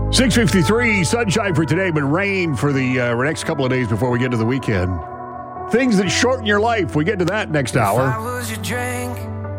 6:53, sunshine for today, but rain for the next couple of days before we get to the weekend. Things that shorten your life. We get to that next hour. If I was your drink,